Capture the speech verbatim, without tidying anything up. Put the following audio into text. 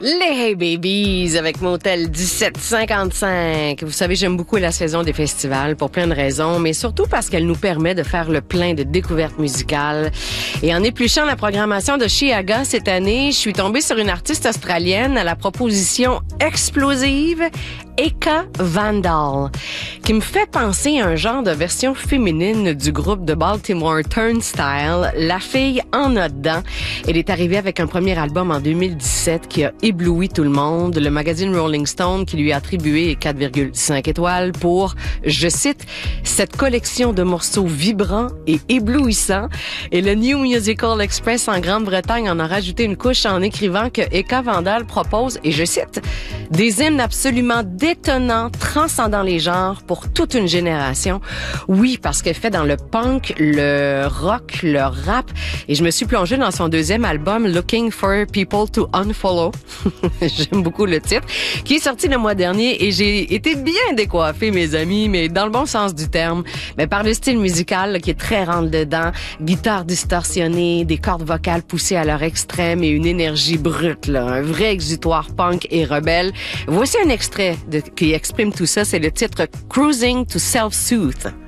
Les Hey Babies avec Motel dix-sept cinquante-cinq. Vous savez, j'aime beaucoup la saison des festivals pour plein de raisons, mais surtout parce qu'elle nous permet de faire le plein de découvertes musicales. Et en épluchant la programmation de Chiaga cette année, je suis tombée sur une artiste australienne à la proposition explosive, Eka Vandal, qui me fait penser à un genre de version féminine du groupe de Baltimore Turnstile, La fille en a dedans. Elle est arrivée avec un premier album en deux mille dix-sept qui a ébloui tout le monde. Le magazine Rolling Stone qui lui a attribué quatre virgule cinq étoiles pour, je cite, cette collection de morceaux vibrants et éblouissants. Et le New Musical Express en Grande-Bretagne en a rajouté une couche en écrivant que Eka Vandal propose, et je cite, des hymnes absolument détonnants, transcendant les genres pour toute une génération. Oui, parce qu'elle fait dans le punk, le rock, le rap. Et je me suis plongée dans son deuxième album, Looking for People to Unfollow. J'aime beaucoup le titre, qui est sorti le mois dernier et j'ai été bien décoiffée, mes amis, mais dans le bon sens du terme. Mais par le style musical là, qui est très rentre-dedans, guitare distorsionnée, des cordes vocales poussées à leur extrême et une énergie brute, là, un vrai exutoire punk et rebelle. Voici un extrait de, qui exprime tout ça, c'est le titre Cruising to Self-Soothe.